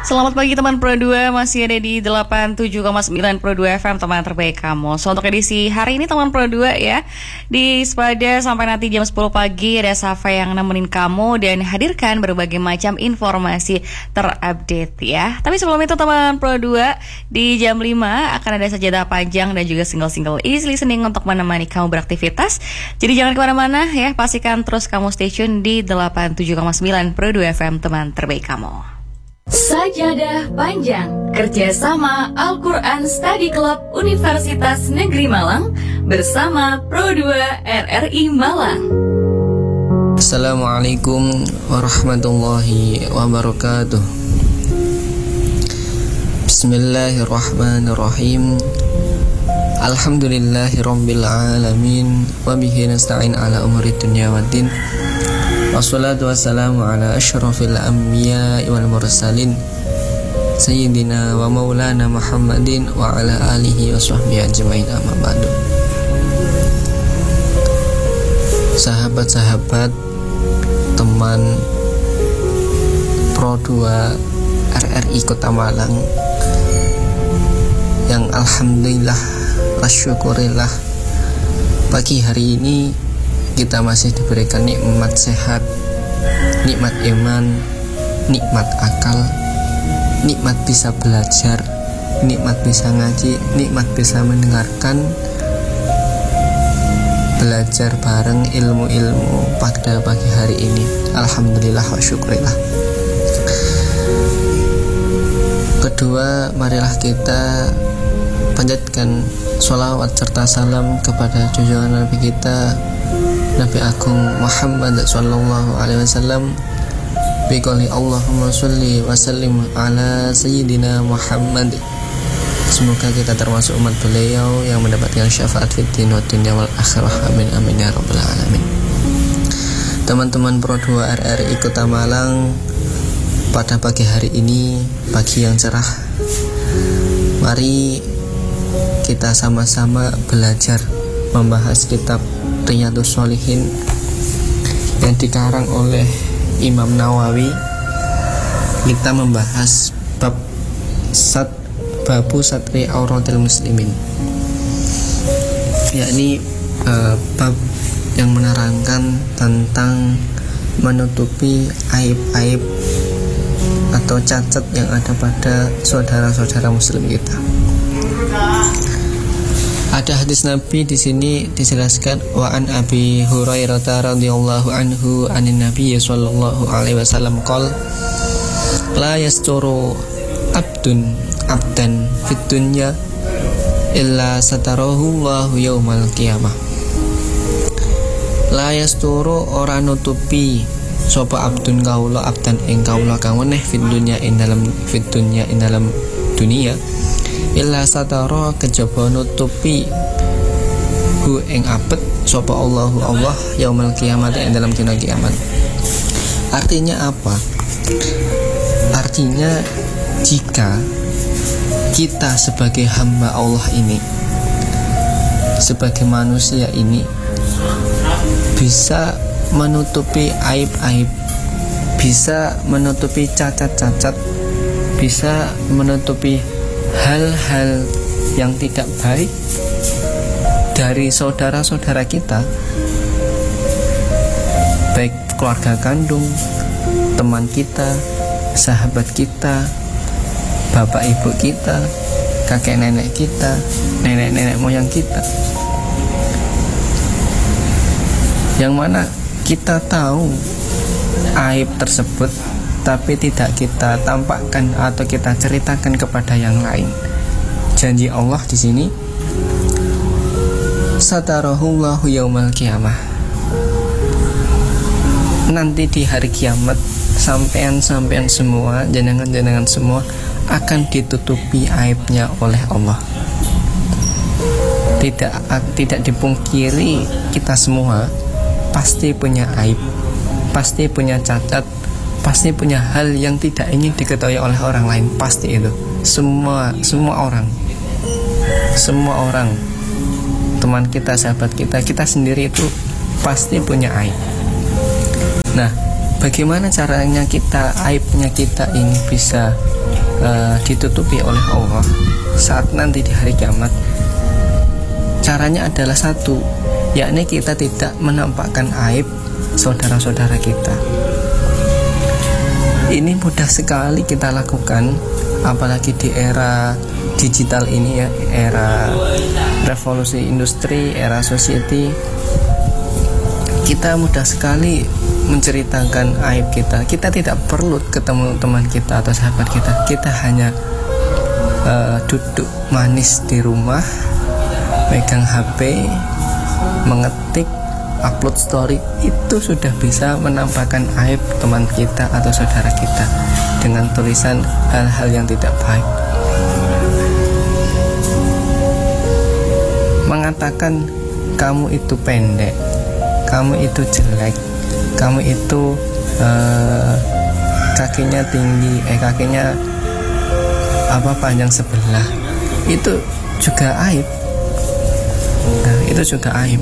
Selamat pagi teman Pro 2, masih ada di 87,9 Pro 2 FM, teman terbaik kamu. So untuk edisi hari ini teman Pro 2 ya, di Sepada sampai nanti jam 10 pagi ada Safa yang nemenin kamu dan hadirkan berbagai macam informasi terupdate ya. Tapi sebelum itu teman Pro 2, di jam 5 akan ada sajadah panjang dan juga single-single easy listening untuk menemani kamu beraktivitas. Jadi jangan kemana-mana ya, pastikan terus kamu stay tune di 87,9 Pro 2 FM, teman terbaik kamu. Sajadah Panjang, kerjasama Al-Quran Study Club Universitas Negeri Malang bersama Pro 2 RRI Malang. Assalamualaikum warahmatullahi wabarakatuh. Bismillahirrahmanirrahim. Alhamdulillahirabbil alamin wa bihi nasta'in ala umuri dunya waddin. Wassalatu wassalamu ala asyrafil anbiya wal mursalin Sayyidina wa maulana Muhammadin wa ala alihi wa sahbihi ajma'in, amma ba'du. Sahabat-sahabat, teman Pro 2 RRI Kota Malang yang alhamdulillah wasyukurillah, pagi hari ini kita masih diberikan nikmat sehat, nikmat iman, nikmat akal, nikmat bisa belajar, nikmat bisa ngaji, nikmat bisa mendengarkan, belajar bareng ilmu-ilmu pada pagi hari ini. Alhamdulillah wa syukurillah. Kedua, marilah kita panjatkan sholawat serta salam kepada junjungan Nabi kita, Nabi Agung Muhammad sallallahu alaihi wasallam, biqouli Allahumma sholli wa sallim ala sayyidina Muhammad. Semoga kita termasuk umat beliau yang mendapatkan syafaat fid din wa dunya wal akhirah. Amin amin ya rabbal alamin. Teman-teman Pro 2 RRI Kota Malang, pada pagi hari ini, pagi yang cerah, mari kita sama-sama belajar membahas kitab Riyadhus Shalihin yang dikarang oleh Imam Nawawi. Kita membahas babu satri auratil muslimin, yakni bab yang menerangkan tentang menutupi aib-aib atau cacat yang ada pada saudara-saudara muslim kita. Ada hadis Nabi di sini dijelaskan, wa an Abi Hurairah radhiyallahu anhu anin Nabi sallallahu alaihi wasallam qol la yasturu abdan fid dunya illa satarahu Allahu yaumal qiyamah. La yasturu ora nutupi sapa abdun kaula abdan ing kaula kang weneh fid dunya ing dalam dunia illa satara kejaba nutupi hu ing abet sapa Allahu Allah yaumul kiamat ing dalam dina kiamat. Artinya apa? Artinya jika kita sebagai hamba Allah ini, sebagai manusia ini, bisa menutupi aib-aib, bisa menutupi cacat-cacat, bisa menutupi hal-hal yang tidak baik dari saudara-saudara kita, baik keluarga kandung, teman kita, sahabat kita, bapak ibu kita, kakek nenek kita, nenek-nenek moyang kita, yang mana kita tahu aib tersebut tapi tidak kita tampakkan atau kita ceritakan kepada yang lain. Janji Allah di sini, satarahullahu yaumal qiyamah. Nanti di hari kiamat, sampean semua, jenengan semua akan ditutupi aibnya oleh Allah. Tidak dipungkiri, kita semua pasti punya aib, pasti punya cacat, pasti punya hal yang tidak ingin diketahui oleh orang lain. Pasti itu. Semua orang, teman kita, sahabat kita, kita sendiri itu pasti punya aib. Nah, bagaimana caranya aibnya kita ini bisa ditutupi oleh Allah saat nanti di hari kiamat? Caranya adalah satu, yakni kita tidak menampakkan aib saudara-saudara kita. Ini mudah sekali kita lakukan, apalagi di era digital ini ya, era revolusi industri, era society. Kita mudah sekali menceritakan aib kita. Kita tidak perlu ketemu teman kita atau sahabat kita. Kita hanya duduk manis di rumah, megang HP, mengetik, upload story, itu sudah bisa menampakkan aib teman kita atau saudara kita dengan tulisan hal-hal yang tidak baik. Mengatakan kamu itu pendek, kamu itu jelek, kamu itu kakinya tinggi, kakinya panjang sebelah, itu juga aib. Nah, itu juga aib.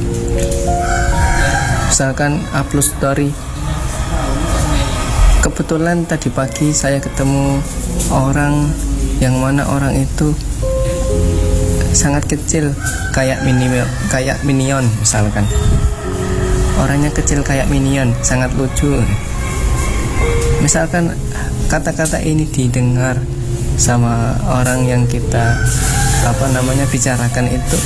Misalkan upload story, kebetulan tadi pagi saya ketemu orang yang mana orang itu sangat kecil, kayak minion misalkan. Orangnya kecil kayak minion, sangat lucu. Misalkan kata-kata ini didengar sama orang yang kita bicarakan, itu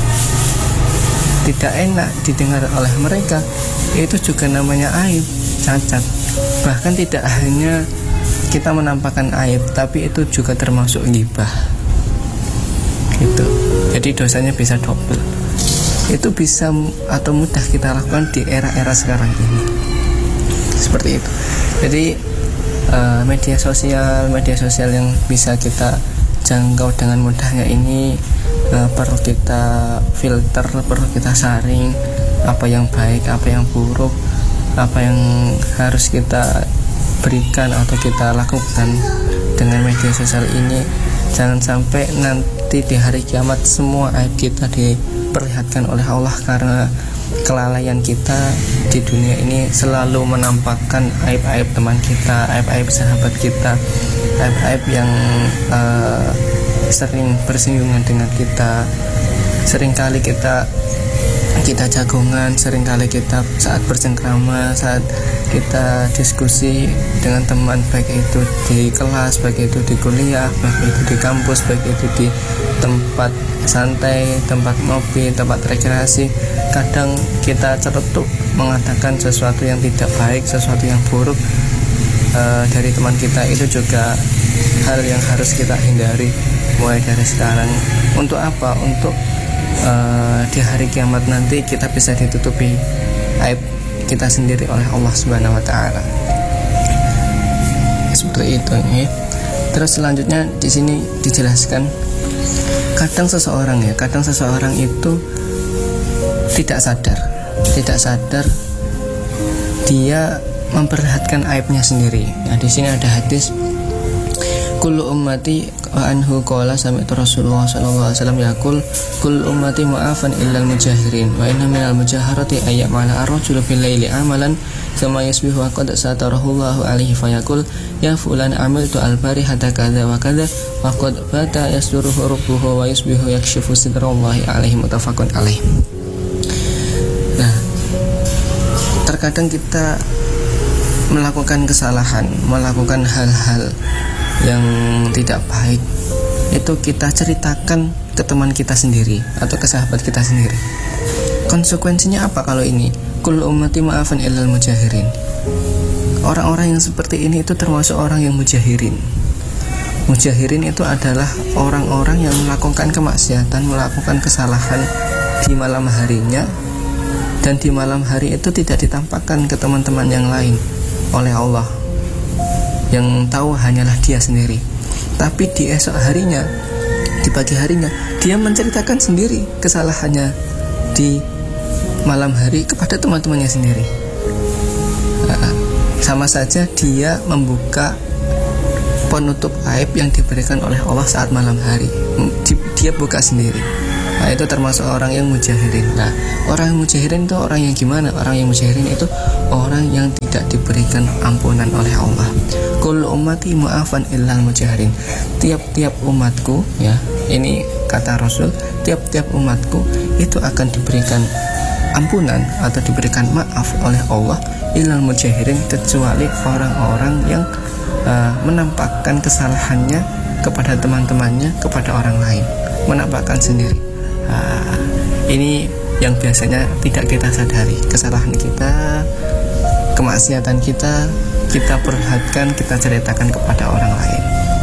tidak enak didengar oleh mereka, itu juga namanya aib, cacat. Bahkan tidak hanya kita menampakkan aib, tapi itu juga termasuk ghibah gitu. Jadi dosanya bisa double. Itu bisa atau mudah kita lakukan di era-era sekarang ini, seperti itu. Jadi media sosial yang bisa kita jangkau dengan mudahnya ini perlu kita filter, perlu kita saring apa yang baik, apa yang buruk, apa yang harus kita berikan atau kita lakukan dengan media sosial ini. Jangan sampai nanti di hari kiamat semua aib kita diperlihatkan oleh Allah karena kelalaian kita di dunia ini selalu menampakkan aib-aib teman kita, aib-aib sahabat kita, aib-aib yang sering bersinggungan dengan kita. Seringkali kita jagongan, seringkali kita saat bercengkrama, saat kita diskusi dengan teman, baik itu di kelas, baik itu di kuliah, baik itu di kampus, baik itu di tempat santai, tempat ngopi, tempat rekreasi, kadang kita cerutuk mengatakan sesuatu yang tidak baik, sesuatu yang buruk dari teman kita. Itu juga hal yang harus kita hindari mulai dari sekarang. Untuk apa? Untuk di hari kiamat nanti kita bisa ditutupi aib kita sendiri oleh Allah Subhanahu wa taala. Seperti itu ya. Terus selanjutnya di sini dijelaskan kadang seseorang itu tidak sadar dia memperlihatkan aibnya sendiri. Nah, di sini ada hadis kullu ummati wa anhu qala sami'tu Rasulullah sallallahu alaihi wasallam yaqul kullu ummati mu'afan illal mujahirin wa inna minal mujaharati ayyamala ar-rajulu fil laili amalan thumma yusbihu wa qad satarahu Allahu alaihi fayaqul ya fulan amiltu al-barihata kadza wa kadza wa qad bata yasduruhu rabbuhu wa yusbihu yakshifu sidrallahi alaihi muttafaqun alaih. Nah, terkadang kita melakukan kesalahan, melakukan hal-hal yang tidak baik, itu kita ceritakan ke teman kita sendiri atau ke sahabat kita sendiri. Konsekuensinya apa kalau ini? Kullu ummati ma'afan illal mujahirin. Orang-orang yang seperti ini itu termasuk orang yang mujahirin. Mujahirin itu adalah orang-orang yang melakukan kemaksiatan, melakukan kesalahan di malam harinya, dan di malam hari itu tidak ditampakkan ke teman-teman yang lain oleh Allah. Yang tahu hanyalah dia sendiri. Tapi di esok harinya, di pagi harinya, dia menceritakan sendiri kesalahannya di malam hari kepada teman-temannya sendiri. Sama saja dia membuka penutup aib yang diberikan oleh Allah saat malam hari. Dia buka sendiri. Nah, itu termasuk orang yang mujahirin. Nah, orang yang mujahirin itu orang yang gimana? Orang yang mujahirin itu orang yang tidak diberikan ampunan oleh Allah. Kullu ummati mu'afan illal mujahirin. Tiap-tiap umatku, ya, ini kata Rasul, tiap-tiap umatku itu akan diberikan ampunan atau diberikan maaf oleh Allah illal mujahirin, kecuali orang-orang yang menampakkan kesalahannya kepada teman-temannya, kepada orang lain, menampakkan sendiri. Ini yang biasanya tidak kita sadari, kesalahan kita, kemaksiatan kita perlihatkan, kita ceritakan kepada orang lain.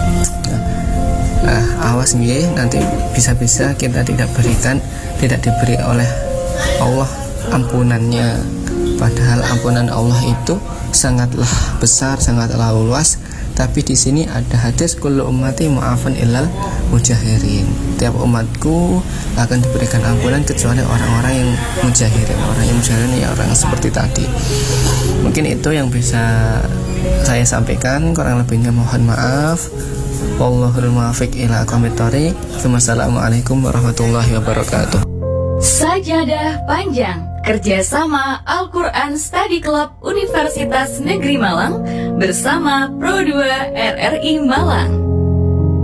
Awas nggih, nanti bisa-bisa kita tidak diberi oleh Allah ampunannya, padahal ampunan Allah itu sangatlah besar, sangatlah luas. Tapi di sini ada hadis kullu ummati mu'afan illal mujahirin. Tiap umatku akan diberikan ampunan kecuali orang-orang yang mujahirin. Orang yang mujahirin ya orang seperti tadi. Mungkin itu yang bisa saya sampaikan, kurang lebihnya mohon maaf. Wallahul muwaffiq ila aqwamit thoriq. Wassalamualaikum warahmatullahi wabarakatuh. Sajadah Panjang, kerjasama Al-Quran Study Club Universitas Negeri Malang bersama Pro2 RRI Malang.